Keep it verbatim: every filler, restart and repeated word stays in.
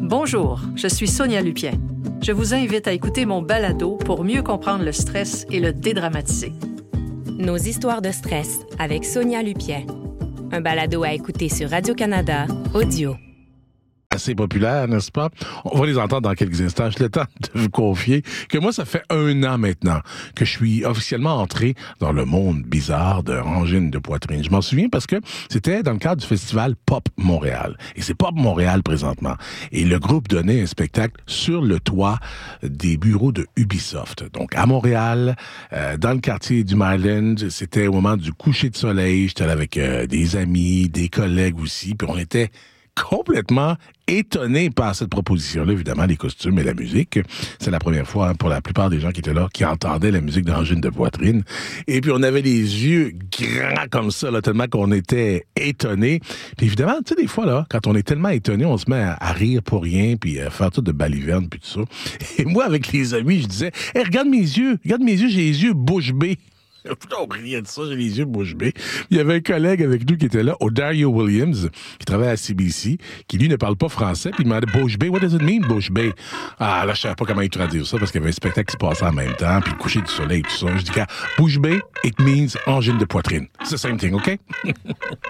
Bonjour, je suis Sonia Lupien. Je vous invite à écouter mon balado pour mieux comprendre le stress et le dédramatiser. Nos histoires de stress avec Sonia Lupien. Un balado à écouter sur Radio-Canada Audio. Assez populaire, n'est-ce pas? On va les entendre dans quelques instants. J'ai le temps de vous confier que moi, ça fait un an maintenant que je suis officiellement entré dans le monde bizarre de angine de poitrine. Je m'en souviens parce que c'était dans le cadre du festival Pop Montréal. Et c'est Pop Montréal présentement. Et le groupe donnait un spectacle sur le toit des bureaux de Ubisoft. Donc, à Montréal, euh, dans le quartier du Maryland, c'était au moment du coucher de soleil. J'étais là avec euh, des amis, des collègues aussi, puis on était complètement étonné par cette proposition-là, évidemment, les costumes et la musique. C'est la première fois hein, pour la plupart des gens qui étaient là, qui entendaient la musique d'angine de poitrine. Et puis, on avait les yeux grands comme ça, là, tellement qu'on était étonnés. Puis évidemment, tu sais, des fois, là, quand on est tellement étonné, on se met à, à rire pour rien, puis à faire tout de balivernes, puis tout ça. Et moi, avec les amis, je disais, hey, regarde mes yeux, regarde mes yeux, j'ai les yeux bouche bée. On riait de ça, j'ai les yeux bouche bée. Il y avait un collègue avec nous qui était là, Odario Williams, qui travaille à C B C, qui lui ne parle pas français, puis il demandait bouche bée, what does it mean, bouche bée? Ah, là, je savais pas comment il traduire ça, parce qu'il y avait un spectacle qui se passait en même temps, puis le coucher du soleil, tout ça. Je dis, bouche bée, it means angine de poitrine. It's the same thing, OK?